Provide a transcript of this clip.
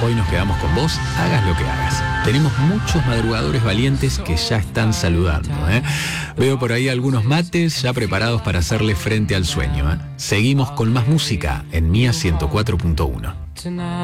hoy nos quedamos con vos, hagas lo que hagas. Tenemos muchos madrugadores valientes que ya están saludando, ¿eh? Veo por ahí algunos mates ya preparados para hacerle frente al sueño, ¿eh? Seguimos con más música en Mía 104.1.